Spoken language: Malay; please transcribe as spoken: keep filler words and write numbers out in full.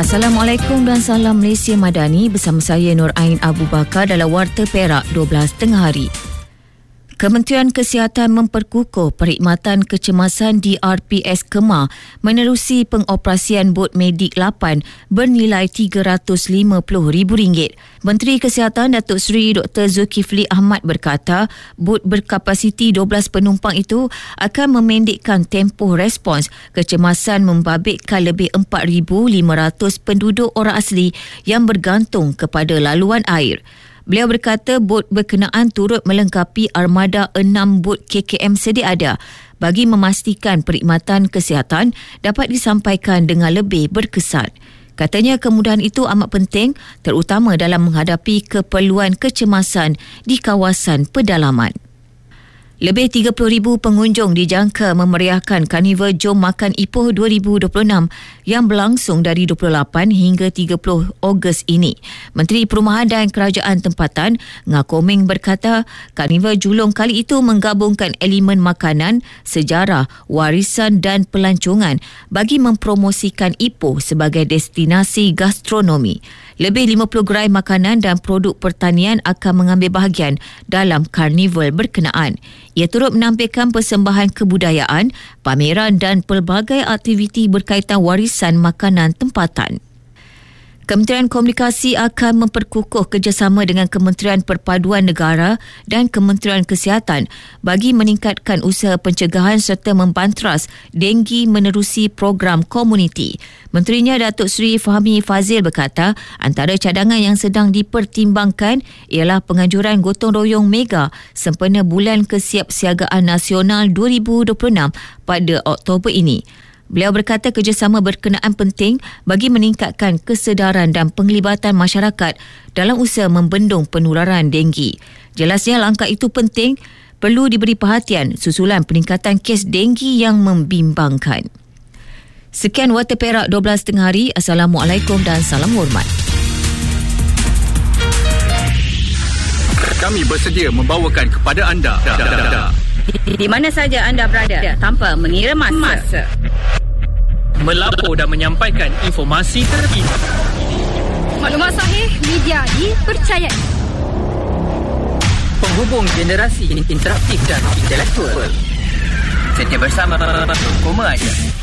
Assalamualaikum dan salam Malaysia Madani, bersama saya Nur Ain Abu Bakar dalam Warta Perak dua belas tengah hari. Kementerian Kesihatan memperkukuh perkhidmatan kecemasan di R P S Kemar menerusi pengoperasian bot Medik lapan bernilai tiga ratus lima puluh ribu ringgit. Menteri Kesihatan Datuk Seri Doktor Zulkifli Ahmad berkata, bot berkapasiti dua belas penumpang itu akan memendekkan tempoh respons kecemasan membabitkan lebih empat ribu lima ratus penduduk orang asli yang bergantung kepada laluan air. Beliau berkata bot berkenaan turut melengkapi armada enam bot K K M sedia ada bagi memastikan perkhidmatan kesihatan dapat disampaikan dengan lebih berkesan. Katanya kemudahan itu amat penting terutama dalam menghadapi keperluan kecemasan di kawasan pedalaman. Lebih tiga puluh ribu pengunjung dijangka memeriahkan Karnival Jom Makan Ipoh dua ribu dua puluh enam yang berlangsung dari dua puluh lapan hingga tiga puluh Ogos ini. Menteri Perumahan dan Kerajaan Tempatan Ngakoming berkata, Karnival Julong kali itu menggabungkan elemen makanan, sejarah, warisan dan pelancongan bagi mempromosikan Ipoh sebagai destinasi gastronomi. Lebih lima puluh gerai makanan dan produk pertanian akan mengambil bahagian dalam karnival berkenaan. Ia turut menampilkan persembahan kebudayaan, pameran dan pelbagai aktiviti berkaitan warisan makanan tempatan. Kementerian Komunikasi akan memperkukuh kerjasama dengan Kementerian Perpaduan Negara dan Kementerian Kesihatan bagi meningkatkan usaha pencegahan serta membantras denggi menerusi program komuniti. Menterinya Datuk Seri Fahmi Fazil berkata, antara cadangan yang sedang dipertimbangkan ialah penganjuran gotong royong mega sempena Bulan Kesiapsiagaan Nasional dua ribu dua puluh enam pada Oktober ini. Beliau berkata kerjasama berkenaan penting bagi meningkatkan kesedaran dan penglibatan masyarakat dalam usaha membendung penularan denggi. Jelasnya langkah itu penting, perlu diberi perhatian susulan peningkatan kes denggi yang membimbangkan. Sekian Warta Perak dua belas tengah hari. Assalamualaikum dan salam hormat. Kami bersedia membawakan kepada anda di, di mana saja anda berada tanpa mengira masa. masa. Melapor dan menyampaikan informasi terkini. Maklumat sahih, media dipercayai. Penghubung generasi interaktif dan intelektual. Setia bersama Koma Aja.